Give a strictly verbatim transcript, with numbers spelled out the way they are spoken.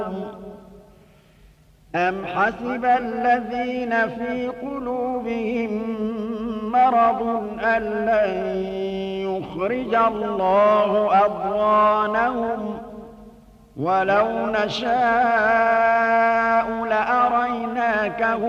أَمْ حَسِبَ الَّذِينَ فِي قُلُوبِهِم مَّرَضٌ أَن لَّن يُخْرِجَ اللَّهُ أَضْغَانَهُمْ ۚ وَلَوْ نَشَاءُ لَأَرَيْنَاكَهُمُ